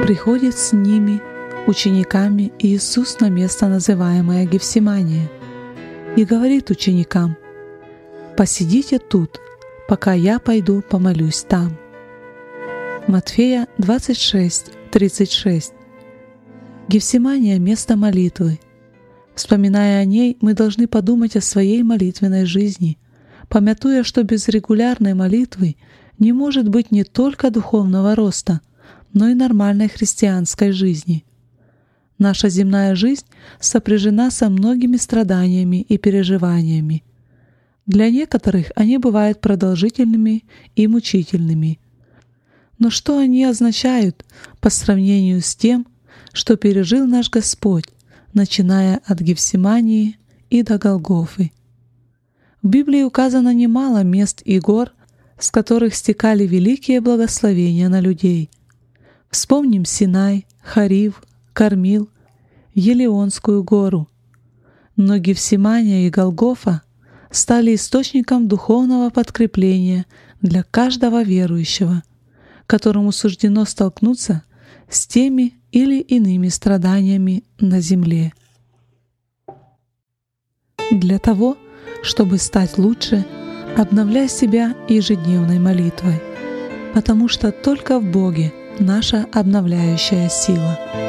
приходит с ними, учениками, Иисус на место, называемое Гефсимания, и говорит ученикам: «Посидите тут, пока я пойду помолюсь там». Матфея 26:36. Гефсимания — место молитвы. Вспоминая о ней, мы должны подумать о своей молитвенной жизни, памятуя, что без регулярной молитвы не может быть не только духовного роста, но и нормальной христианской жизни. Наша земная жизнь сопряжена со многими страданиями и переживаниями. Для некоторых они бывают продолжительными и мучительными. Но что они означают по сравнению с тем, что пережил наш Господь, начиная от Гефсимании и до Голгофы? В Библии указано немало мест и гор, с которых стекали великие благословения на людей. Вспомним Синай, Хорив, Кармил, Елеонскую гору. Но Гефсимания и Голгофа стали источником духовного подкрепления для каждого верующего, которому суждено столкнуться с теми или иными страданиями на земле. Для того, чтобы стать лучше, обновляй себя ежедневной молитвой, потому что только в Боге наша обновляющая сила.